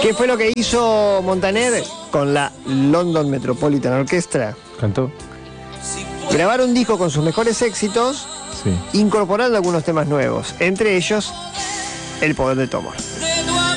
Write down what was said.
¿Qué fue lo que hizo Montaner con la London Metropolitan Orchestra? ¿Cantó? Grabar un disco con sus mejores éxitos, Sí. incorporando algunos temas nuevos, entre ellos El Poder del Tomor.